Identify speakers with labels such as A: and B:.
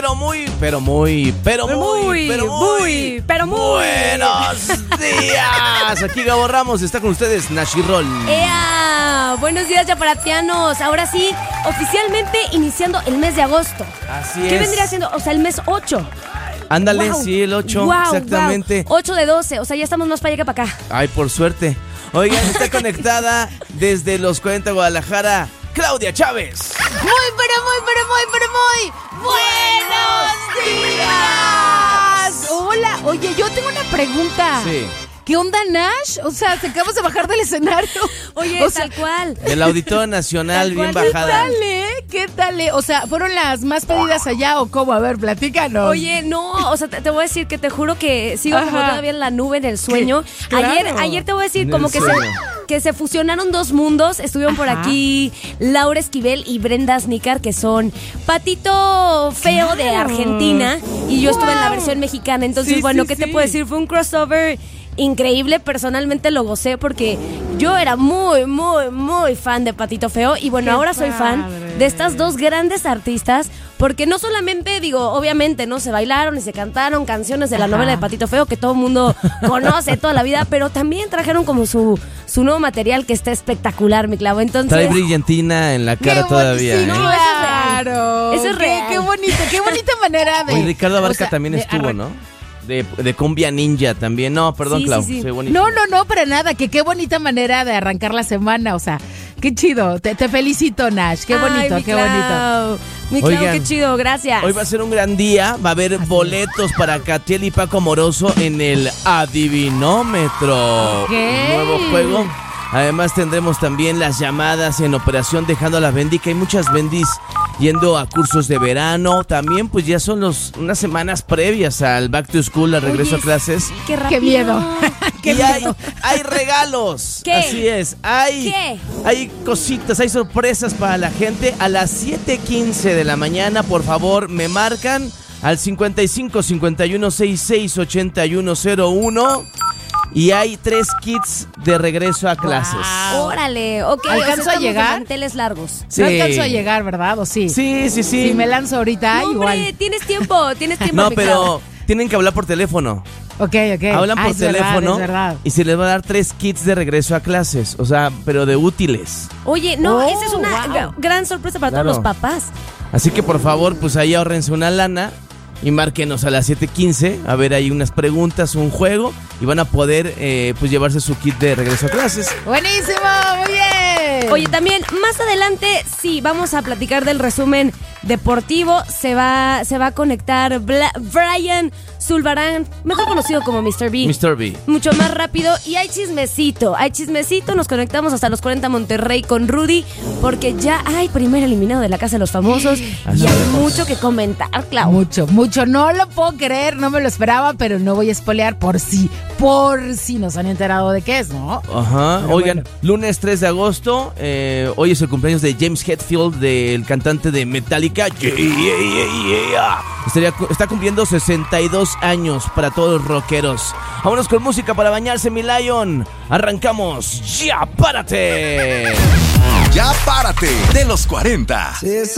A: buenos días. Aquí Gabo Ramos, está con ustedes Nashi Roll.
B: ¡Ea! Buenos días, yaparatianos. Ahora sí, oficialmente iniciando el mes de agosto.
A: Así es.
B: ¿Qué vendría siendo? O sea, el mes 8.
A: Ándale,
B: Wow.
A: sí, el 8,
B: Wow,
A: exactamente.
B: 8 de 12, o sea, ya estamos más para allá que para acá.
A: Ay, por suerte. Oigan, está conectada desde los 40 Guadalajara, Claudia Chávez.
C: Muy buenos días. Hola, oye, yo tengo una pregunta.
A: Sí.
C: ¿Qué onda, Nash? O sea, te acabas de bajar del escenario.
B: Oye,
C: o sea,
B: tal cual.
A: Del Auditorio Nacional, bien
C: ¿qué
A: bajada.
C: tal, ¿Qué tal, O sea, ¿fueron las más pedidas allá o cómo? A ver, platícanos.
B: Oye, no, o sea, te voy a decir que te juro que sigo como
C: Ajá.
B: todavía en la nube, en el sueño.
C: Claro.
B: Ayer te voy a decir
A: En
B: como
A: el
B: que
A: sueño.
B: se fusionaron dos mundos. Estuvieron por
C: Ajá.
B: aquí Laura Esquivel y Brenda Snicar, que son Patito Feo de
C: Claro.
B: Argentina, y yo estuve en la
C: Wow.
B: versión mexicana. Entonces,
C: Sí,
B: bueno,
C: sí,
B: ¿qué te
C: sí.
B: puedo decir? Fue un crossover increíble. Personalmente lo gocé porque yo era muy fan de Patito Feo. Y bueno,
C: Qué
B: ahora soy fan
C: padre.
B: de estas dos grandes artistas, porque no solamente, digo, obviamente, ¿no? Se bailaron y se cantaron canciones de la
C: Ajá.
B: novela de Patito Feo que todo el mundo conoce toda la vida, pero también trajeron como su nuevo material que está espectacular, mi Clavo. Entonces,
A: Trae brillantina en la cara todavía.
C: Sí,
B: ¿eh?
C: no, claro.
B: Eso es real.
C: Qué bonita manera de...
A: Oye, Ricardo Abarca
C: o sea,
A: también
C: de
A: estuvo, ¿no? De Cumbia Ninja también. No, perdón,
B: Sí,
A: Clau.
B: sí, sí.
A: Soy buenísimo.
C: No, para nada. Que qué bonita manera de arrancar la semana. O sea, qué chido. Te felicito, Nash. Qué bonito,
B: ay,
C: qué bonito.
B: Clau. Mi Clau,
A: Oigan,
B: qué chido, gracias.
A: Hoy va a ser un gran día. Va a haber boletos para Catiel y Paco Moroso en el Adivinómetro.
C: Ok.
A: Un nuevo juego. Además tendremos también las llamadas en operación Dejando a la Bendy, que hay muchas bendis yendo a cursos de verano. También pues ya son unas semanas previas al Back to School, al regreso
B: Oye,
A: a clases.
B: sí, qué rápido.
C: Qué miedo. Qué
A: Y hay,
C: miedo.
A: hay regalos.
B: ¿Qué?
A: Así es.
B: ¿Qué?
A: Hay cositas, hay sorpresas para la gente. A las 7:15 de la mañana, por favor, me marcan al 55 51 66 8101. Y hay 3 kits de regreso a clases.
C: Wow.
B: Órale, ok.
C: ¿Alcanzo
B: o sea,
C: a
B: estamos
C: llegar?
B: de manteles largos.
A: Sí.
C: No alcanzo a llegar, ¿verdad? ¿O sí?
A: Sí.
C: Si me lanzo ahorita,
B: No,
C: igual.
B: hombre, tienes tiempo,
A: No,
B: mi Clau.
A: pero tienen que hablar por teléfono.
C: Ok.
A: Hablan por
C: es verdad,
A: teléfono
C: es verdad.
A: y se les va a dar 3 kits de regreso a clases. O sea, pero de útiles.
B: Oye, no,
C: Oh,
B: esa es una
C: wow.
B: gran sorpresa para
A: Claro.
B: todos los papás.
A: Así que por favor, pues ahí ahórrense una lana y márquenos a las 7:15. A ver, hay unas preguntas, un juego y van a poder pues llevarse su kit de regreso a clases.
C: Buenísimo, muy bien.
B: Oye, también más adelante sí vamos a platicar del resumen deportivo. Se va a conectar Brian Zulbarán, mejor conocido como Mr. B.
A: Mr. B.
B: Mucho más rápido. Y hay chismecito. Nos conectamos hasta los 40 Monterrey con Rudy, porque ya hay primer eliminado de la Casa de los Famosos.
A: Así
B: Y hay
A: es.
B: mucho que comentar, Clau.
C: Mucho, no lo puedo creer, no me lo esperaba, pero no voy a spoilear por si nos han enterado de qué es, ¿no?
A: Ajá.
C: Pero
A: Oigan,
C: bueno.
A: lunes 3 de agosto, hoy es el cumpleaños de James Hetfield, del cantante de Metallica. Está cumpliendo 62 años para todos los rockeros. Vámonos con música para bañarse, mi Lion. Arrancamos. ¡Ya párate!
D: Ya párate de los 40.